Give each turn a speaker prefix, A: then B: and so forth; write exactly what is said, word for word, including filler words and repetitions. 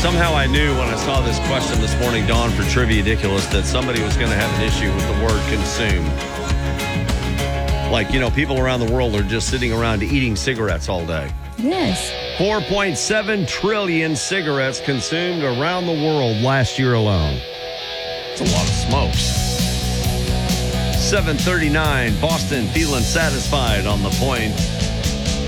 A: Somehow I knew when I saw this question this morning, Dawn, for Trivia Ridiculous, that somebody was going to have an issue with the word consume. Like, you know, people around the world are just sitting around eating cigarettes all day.
B: Yes.
A: four point seven trillion cigarettes consumed around the world last year alone. It's a lot of smokes. seven thirty-nine, Boston feeling satisfied on the point.